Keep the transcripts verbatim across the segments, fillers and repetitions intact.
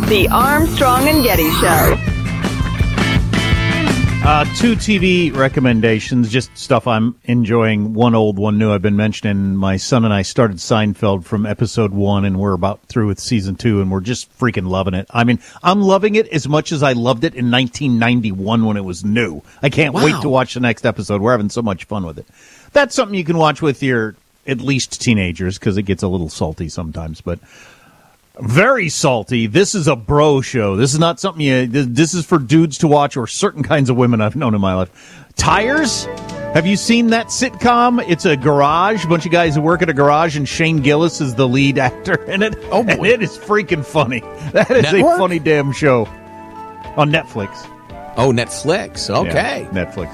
The Armstrong and Getty Show. Uh, two T V recommendations, just stuff I'm enjoying. One old, one new. I've been mentioning my son and I started Seinfeld from episode one, and we're about through with season two, and we're just freaking loving it. I mean, I'm loving it as much as I loved it in nineteen ninety-one when it was new. I can't wow. wait to watch the next episode. We're having so much fun with it. That's something you can watch with your at least teenagers, because it gets a little salty sometimes, but very salty. This is a bro show. This is not something you, this is for dudes to watch, or certain kinds of women I've known in my life. Tires? Have you seen that sitcom? It's a garage, a bunch of guys who work at a garage, and Shane Gillis is the lead actor in it. Oh, boy. And it is freaking funny. That is Network? A funny damn show. On Netflix. Oh, Netflix. Okay. Yeah, Netflix.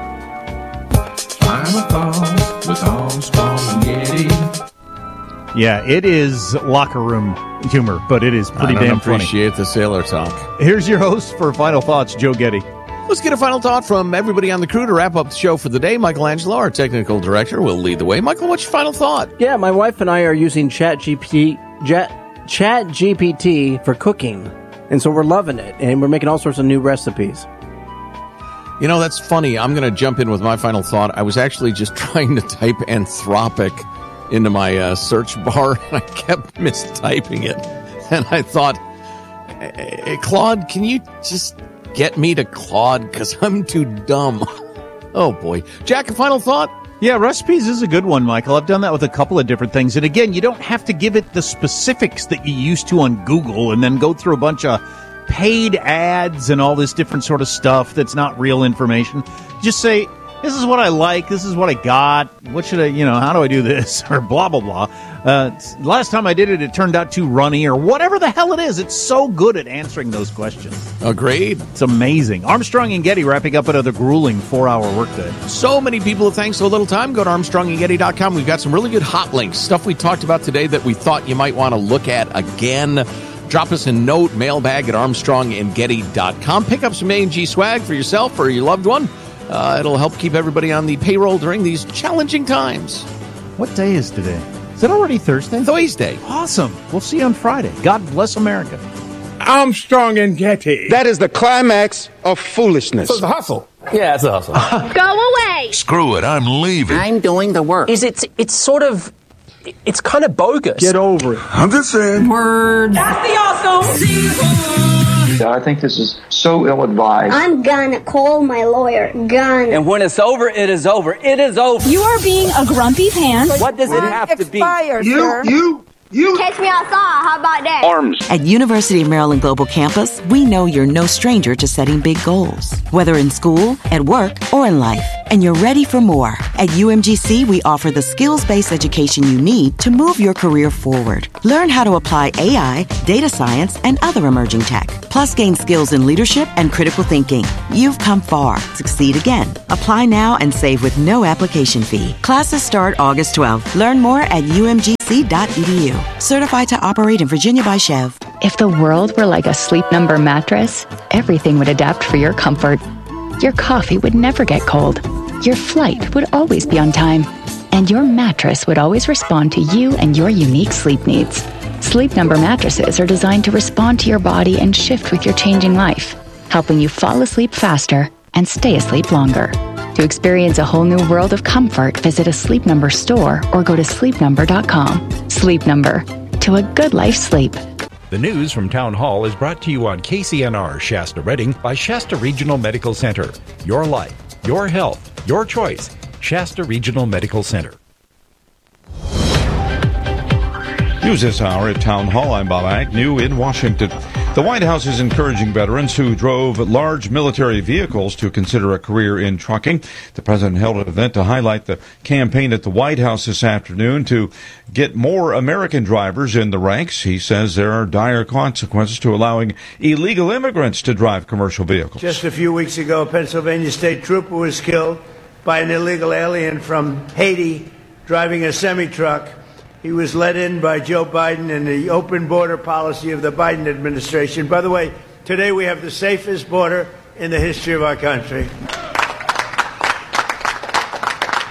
Final thoughts with Armstrong and Getty. Yeah, it is locker room humor, but it is pretty I damn funny. I appreciate the sailor talk. Here's your host for Final Thoughts, Joe Getty. Let's get a final thought from everybody on the crew to wrap up the show for the day. Michelangelo, our technical director, will lead the way. Michael, what's your final thought? Yeah, my wife and I are using ChatGPT, Chat, ChatGPT for cooking, and so we're loving it, and we're making all sorts of new recipes. You know, that's funny. I'm going to jump in with my final thought. I was actually just trying to type Anthropic into my uh, search bar, and I kept mistyping it. And I thought, hey, Claude, can you just get me to Claude? Because I'm too dumb. Oh, boy. Jack, a final thought? Yeah, recipes is a good one, Michael. I've done that with a couple of different things. And again, you don't have to give it the specifics that you used to on Google and then go through a bunch of paid ads and all this different sort of stuff that's not real information. Just say, this is what I like. This is what I got. What should I, you know, how do I do this? Or blah, blah, blah. Uh, last time I did it, it turned out too runny or whatever the hell it is. It's so good at answering those questions. Agreed. It's amazing. Armstrong and Getty wrapping up another grueling four-hour workday. So many people have thanked so little time. Go to armstrong and getty dot com. We've got some really good hot links, stuff we talked about today that we thought you might want to look at again. Drop us a note, mailbag at armstrong and getty dot com. Pick up some A and G swag for yourself or your loved one. Uh, it'll help keep everybody on the payroll during these challenging times. What day is today? Is it already Thursday? Thursday. Awesome. We'll see you on Friday. God bless America. Armstrong and Getty. That is the climax of foolishness. So it's a hustle. Yeah, it's a hustle. Go away. Screw it. I'm leaving. I'm doing the work. Is it? It's sort of... It's kind of bogus. Get over it. I'm just saying. Word. That's the awesome. I think this is so ill-advised. I'm gonna call my lawyer. Gonna. And when it's over, it is over. It is over. You are being a grumpy pants. What does it have to be? You, you, you. Catch me outside. How about that? Arms. At University of Maryland Global Campus, we know you're no stranger to setting big goals, whether in school, at work, or in life. And you're ready for more. At U M G C, we offer the skills-based education you need to move your career forward. Learn how to apply A I, data science, and other emerging tech. Plus, gain skills in leadership and critical thinking. You've come far. Succeed again. Apply now and save with no application fee. Classes start August twelfth. Learn more at u m g c dot e d u. Certified to operate in Virginia by Chev. If the world were like a Sleep Number mattress, everything would adapt for your comfort. Your coffee would never get cold. Your flight would always be on time. And your mattress would always respond to you and your unique sleep needs. Sleep Number mattresses are designed to respond to your body and shift with your changing life, helping you fall asleep faster and stay asleep longer. To experience a whole new world of comfort, visit a Sleep Number store or go to sleep number dot com. Sleep Number. To a good life sleep. The news from Town Hall is brought to you on K C N R Shasta Redding by Shasta Regional Medical Center. Your life, your health, your choice. Shasta Regional Medical Center. News this hour at Town Hall. I'm Bob Agnew in Washington. The White House is encouraging veterans who drove large military vehicles to consider a career in trucking. The president held an event to highlight the campaign at the White House this afternoon to get more American drivers in the ranks. He says there are dire consequences to allowing illegal immigrants to drive commercial vehicles. Just a few weeks ago, a Pennsylvania state trooper was killed by an illegal alien from Haiti driving a semi-truck. He was let in by Joe Biden and the open border policy of the Biden administration. By the way, today we have the safest border in the history of our country.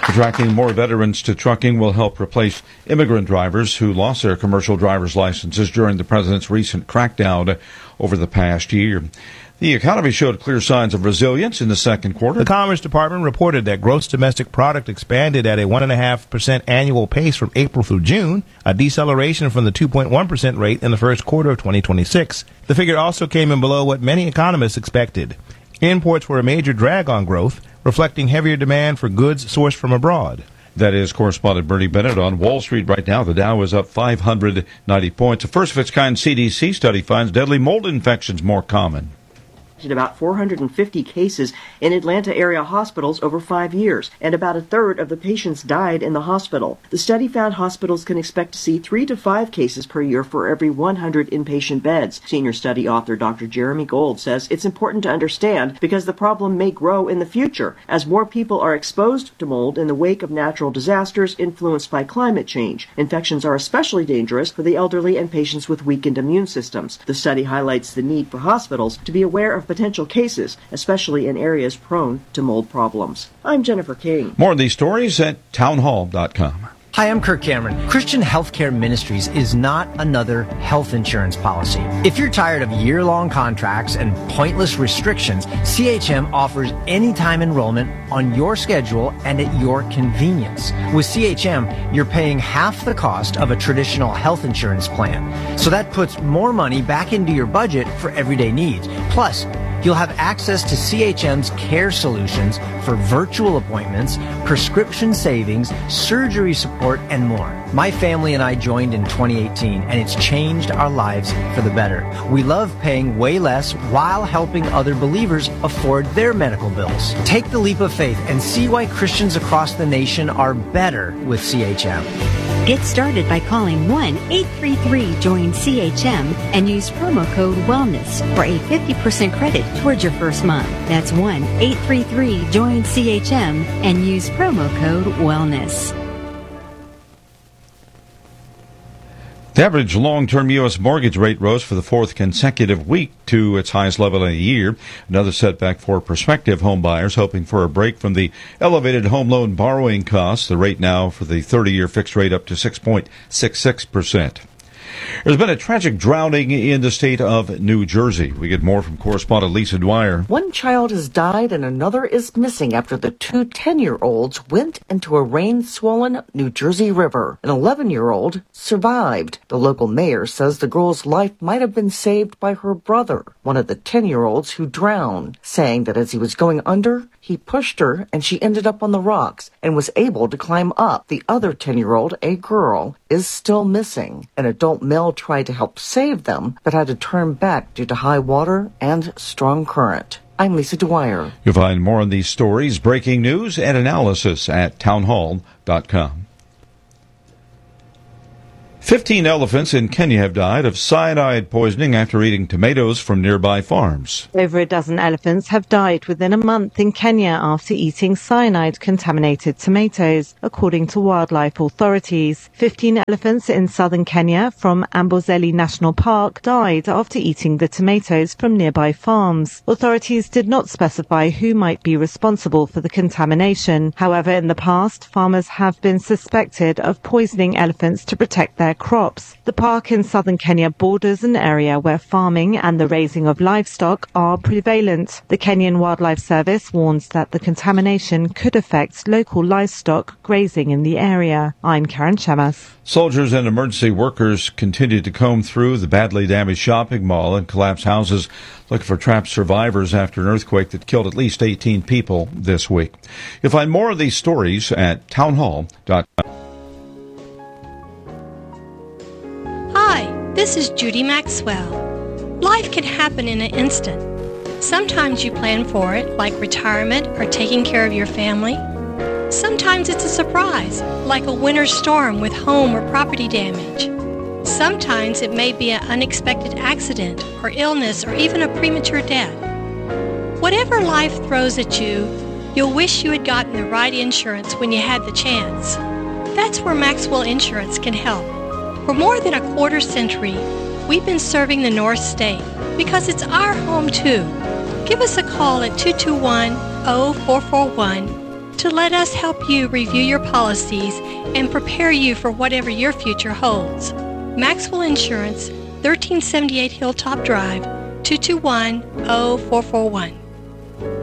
Attracting more veterans to trucking will help replace immigrant drivers who lost their commercial driver's licenses during the president's recent crackdown over the past year. The economy showed clear signs of resilience in the second quarter. The Commerce Department reported that gross domestic product expanded at a one point five percent annual pace from April through June, a deceleration from the two point one percent rate in the first quarter of twenty twenty-six. The figure also came in below what many economists expected. Imports were a major drag on growth, reflecting heavier demand for goods sourced from abroad. That is correspondent Bernie Bennett on Wall Street right now. The Dow is up five hundred ninety points. A first-of-its-kind C D C study finds deadly mold infections more common. About four hundred fifty cases in Atlanta area hospitals over five years, and about a third of the patients died in the hospital. The study found hospitals can expect to see three to five cases per year for every one hundred inpatient beds. Senior study author Doctor Jeremy Gold says it's important to understand because the problem may grow in the future as more people are exposed to mold in the wake of natural disasters influenced by climate change. Infections are especially dangerous for the elderly and patients with weakened immune systems. The study highlights the need for hospitals to be aware of potential cases, especially in areas prone to mold problems. I'm Jennifer King. More of these stories at townhall dot com. Hi, I'm Kirk Cameron. Christian Healthcare Ministries is not another health insurance policy. If you're tired of year-long contracts and pointless restrictions, C H M offers anytime enrollment on your schedule and at your convenience. With C H M, you're paying half the cost of a traditional health insurance plan. So that puts more money back into your budget for everyday needs. Plus, you'll have access to C H M's care solutions for virtual appointments, prescription savings, surgery support, and more. My family and I joined in twenty eighteen, and it's changed our lives for the better. We love paying way less while helping other believers afford their medical bills. Take the leap of faith and see why Christians across the nation are better with C H M. Get started by calling one eight three three join C H M and use promo code WELLNESS for a fifty percent credit towards your first month. That's one eight three three join C H M and use promo code WELLNESS. The average long-term U S mortgage rate rose for the fourth consecutive week to its highest level in a year. Another setback for prospective home buyers hoping for a break from the elevated home loan borrowing costs. The rate now for the thirty-year fixed rate up to six point six six percent. There's been a tragic drowning in the state of New Jersey. We get more from correspondent Lisa Dwyer. One child has died and another is missing after the two ten-year-olds went into a rain-swollen New Jersey river. An eleven-year-old survived. The local mayor says the girl's life might have been saved by her brother, one of the ten-year-olds who drowned, saying that as he was going under, he pushed her and she ended up on the rocks and was able to climb up. The other ten-year-old, a girl, is still missing. An adult male tried to help save them, but had to turn back due to high water and strong current. I'm Lisa Dwyer. You'll find more on these stories, breaking news, and analysis at townhall dot com. Fifteen elephants in Kenya have died of cyanide poisoning after eating tomatoes from nearby farms. Over a dozen elephants have died within a month in Kenya after eating cyanide-contaminated tomatoes, according to wildlife authorities. Fifteen elephants in southern Kenya from Amboseli National Park died after eating the tomatoes from nearby farms. Authorities did not specify who might be responsible for the contamination. However, in the past, farmers have been suspected of poisoning elephants to protect their crops. The park in southern Kenya borders an area where farming and the raising of livestock are prevalent. The Kenyan Wildlife Service warns that the contamination could affect local livestock grazing in the area. I'm Karen Chemas. Soldiers and emergency workers continue to comb through the badly damaged shopping mall and collapsed houses looking for trapped survivors after an earthquake that killed at least eighteen people this week. You'll find more of these stories at townhall dot com. This is Judy Maxwell. Life can happen in an instant. Sometimes you plan for it, like retirement or taking care of your family. Sometimes it's a surprise, like a winter storm with home or property damage. Sometimes it may be an unexpected accident or illness or even a premature death. Whatever life throws at you, you'll wish you had gotten the right insurance when you had the chance. That's where Maxwell Insurance can help. For more than a quarter century, we've been serving the North State because it's our home too. Give us a call at two two one, zero four four one, to let us help you review your policies and prepare you for whatever your future holds. Maxwell Insurance, thirteen seventy-eight Hilltop Drive, two two one, zero four four one.